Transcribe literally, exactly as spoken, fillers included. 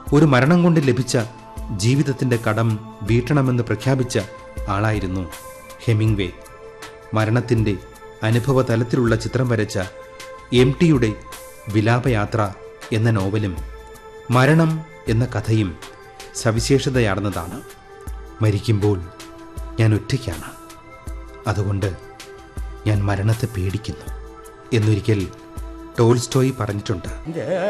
ഒരു മരണം കൊണ്ട് ലഭിച്ച ജീവിതത്തിൻ്റെ കടം വീട്ടണമെന്ന് പ്രഖ്യാപിച്ച ആളായിരുന്നു ഹെമിംഗ്വേ. മരണത്തിൻ്റെ അനുഭവ തലത്തിലുള്ള ചിത്രം വരച്ച എം ടിയുടെ വിലാപയാത്ര എന്ന നോവലും മരണം എന്ന കഥയും സവിശേഷതയാർന്നതാണ്. മരിക്കുമ്പോൾ ഞാൻ ഒറ്റയ്ക്കാണ്, അതുകൊണ്ട് ഞാൻ മരണത്തെ പേടിക്കുന്നു എന്നൊരിക്കൽ ടോൾസ്റ്റോയ് പറഞ്ഞിട്ടുണ്ട്.